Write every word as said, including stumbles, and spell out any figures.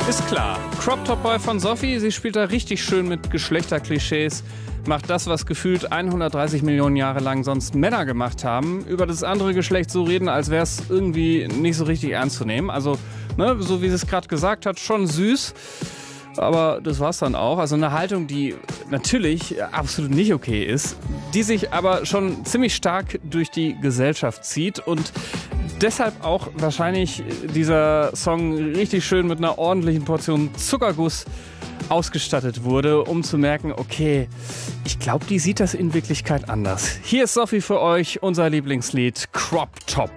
Ist klar. Crop Top Boy von Sophie, sie spielt da richtig schön mit Geschlechterklischees, macht das, was gefühlt hundertdreißig Millionen Jahre lang sonst Männer gemacht haben, über das andere Geschlecht so reden, als wäre es irgendwie nicht so richtig ernst zu nehmen. Also, ne, so wie sie es gerade gesagt hat, schon süß. Aber das war's dann auch. Also eine Haltung, die natürlich absolut nicht okay ist, die sich aber schon ziemlich stark durch die Gesellschaft zieht und deshalb auch wahrscheinlich dieser Song richtig schön mit einer ordentlichen Portion Zuckerguss ausgestattet wurde, um zu merken, okay, ich glaube, die sieht das in Wirklichkeit anders. Hier ist Sophie für euch, unser Lieblingslied Crop Top.